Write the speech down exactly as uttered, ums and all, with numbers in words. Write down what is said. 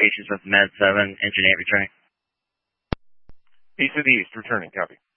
communications with Med seven, engine eight returning. East of the east, returning, copy.